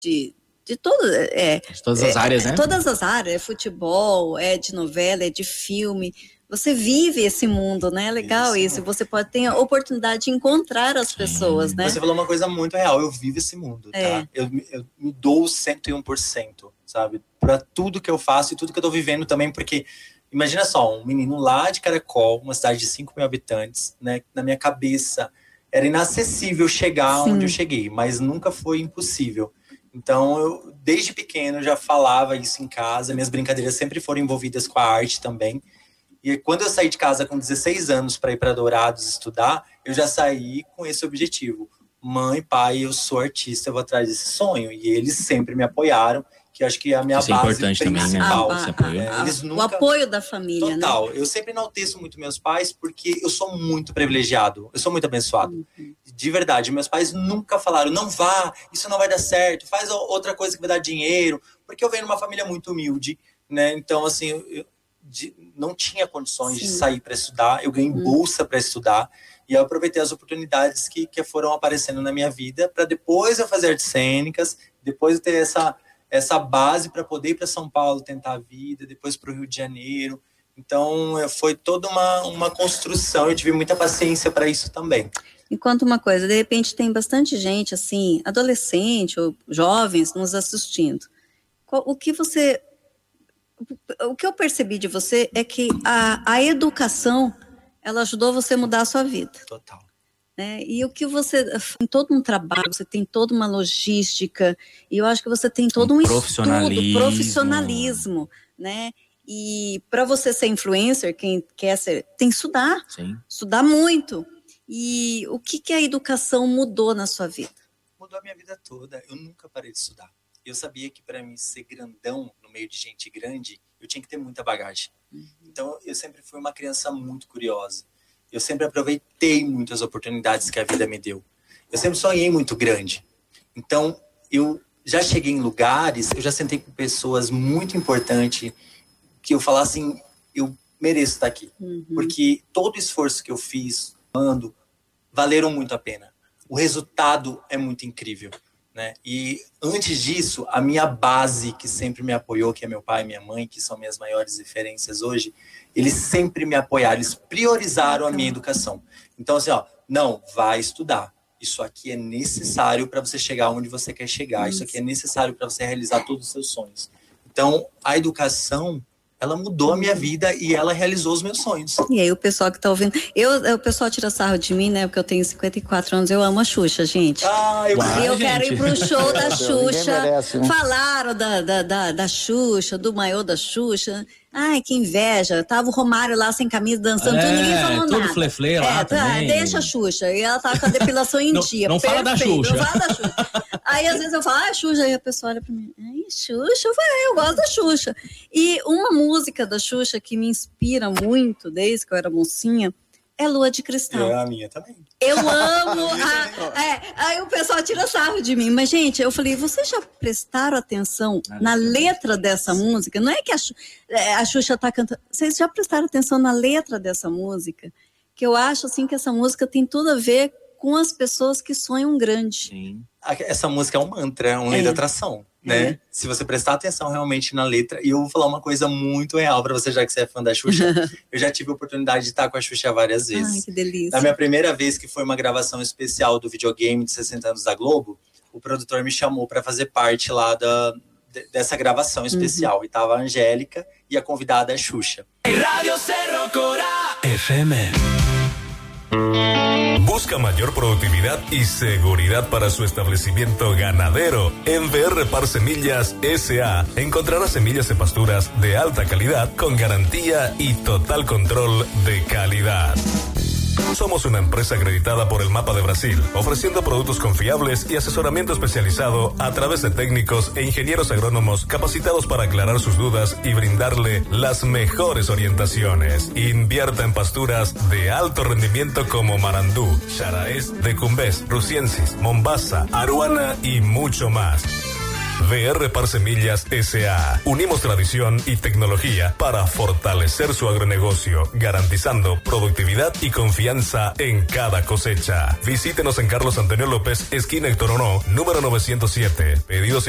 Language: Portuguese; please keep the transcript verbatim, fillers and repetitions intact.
de, de, todo, é, de todas as é, áreas, né? Todas as áreas, é futebol, é de novela, é de filme. Você vive esse mundo, né? É legal isso. isso. Você pode ter a oportunidade de encontrar as pessoas, né? Você falou uma coisa muito real. Eu vivo esse mundo, tá? É. Eu, eu me dou cento e um por cento, sabe? Pra tudo que eu faço e tudo que eu tô vivendo também, porque imagina só, um menino lá de Caracol, uma cidade de cinco mil habitantes, né? Na minha cabeça era inacessível chegar Sim. onde eu cheguei, mas nunca foi impossível. Então, eu, desde pequeno, já falava isso em casa. Minhas brincadeiras sempre foram envolvidas com a arte também. E quando eu saí de casa com dezesseis anos para ir para Dourados estudar, eu já saí com esse objetivo. Mãe, pai, eu sou artista, eu vou atrás desse sonho. E eles sempre me apoiaram, que eu acho que é a minha Isso base é principal. também, né? É, a, eles a, nunca... O apoio da família, Total. né? Eu sempre enalteço muito meus pais, porque eu sou muito privilegiado. Eu sou muito abençoado. Uhum. De verdade. Meus pais nunca falaram, não vá, isso não vai dar certo, faz outra coisa que vai dar dinheiro. Porque eu venho de uma família muito humilde, né? Então, assim... Eu, De, não tinha condições Sim. de sair para estudar, eu ganhei hum. bolsa para estudar e eu aproveitei as oportunidades que, que foram aparecendo na minha vida para depois eu fazer artes cênicas, depois eu ter essa, essa base para poder ir para São Paulo tentar a vida, depois para o Rio de Janeiro. Então foi toda uma, uma construção, eu tive muita paciência para isso também. Enquanto uma coisa, de repente tem bastante gente assim, adolescente ou jovens nos assistindo. Qual, o que você... O que eu percebi de você é que a, a educação, ela ajudou você a mudar a sua vida. Total. Né? E o que você tem todo um trabalho, você tem toda uma logística, e eu acho que você tem todo um, um profissionalismo. estudo, profissionalismo, né? E para você ser influencer, quem quer ser, tem que estudar, Sim. estudar muito. E o que, que a educação mudou na sua vida? Mudou a minha vida toda. Eu nunca parei de estudar. Eu sabia que para mim ser grandão no meio de gente grande, eu tinha que ter muita bagagem. Uhum. Então, eu sempre fui uma criança muito curiosa. Eu sempre aproveitei muitas oportunidades que a vida me deu. Eu sempre sonhei muito grande. Então, eu já cheguei em lugares, eu já sentei com pessoas muito importantes que eu falasse assim, eu mereço estar aqui. Uhum. Porque todo o esforço que eu fiz, ando, valeram muito a pena. O resultado é muito incrível. Né? E antes disso, a minha base que sempre me apoiou, que é meu pai e minha mãe, que são minhas maiores referências hoje, eles sempre me apoiaram, eles priorizaram a minha educação. Então assim, ó, não, vai estudar. Isso aqui é necessário para você chegar onde você quer chegar. Isso aqui é necessário para você realizar todos os seus sonhos. Então, a educação, ela mudou a minha vida e ela realizou os meus sonhos. E aí o pessoal que tá ouvindo... Eu, o pessoal tira sarro de mim, né? Porque eu tenho cinquenta e quatro anos, eu amo a Xuxa, gente. Ah, eu, Uai, eu quero ir pro show da Xuxa. Merece, né? Falaram da, da, da, da Xuxa, do maiô da Xuxa. Ai, que inveja. Tava o Romário lá sem camisa, dançando, é, tudo, ninguém falou todo nada. fleflê lá é, tá, também. Deixa a Xuxa. E ela tava com a depilação em não, dia. Não fala da Xuxa. Não fala da Xuxa. Aí, às vezes, eu falo, ah, Xuxa. Aí a pessoa olha pra mim, ai, Xuxa? Eu falo, eu gosto da Xuxa. E uma música da Xuxa que me inspira muito, desde que eu era mocinha, é Lua de Cristal. É a minha também. Eu amo. a, é, aí o pessoal tira sarro de mim. Mas, gente, eu falei, vocês já prestaram atenção na letra dessa música? Não é que a, a Xuxa tá cantando. Vocês já prestaram atenção na letra dessa música? Que eu acho, assim, que essa música tem tudo a ver com as pessoas que sonham grande. Sim. Essa música é um mantra, é uma lei é. da atração, né? É. Se você prestar atenção realmente na letra, e eu vou falar uma coisa muito real pra você, já que você é fã da Xuxa, eu já tive a oportunidade de estar com a Xuxa várias vezes. Ai, que delícia. Na minha primeira vez, que foi uma gravação especial do videogame de sessenta anos da Globo, o produtor me chamou pra fazer parte lá da, dessa gravação especial. Uhum. E tava a Angélica e a convidada é a Xuxa. Radio Cerro Corá F M. Busca mayor productividad y seguridad para su establecimiento ganadero. En V R Par Semillas S A encontrará semillas de pasturas de alta calidad con garantía y total control de calidad. Somos una empresa acreditada por el Mapa de Brasil, ofreciendo productos confiables y asesoramiento especializado a través de técnicos e ingenieros agrónomos capacitados para aclarar sus dudas y brindarle las mejores orientaciones. Invierta en pasturas de alto rendimiento como Marandú, Xaraes, Decumbés, Rusiensis, Mombasa, Aruana y mucho más. V R Par Semillas S A. Unimos tradición y tecnología para fortalecer su agronegocio, garantizando productividad y confianza en cada cosecha. Visítenos en Carlos Antonio López, esquina Héctor Ono, número novecientos siete. Pedidos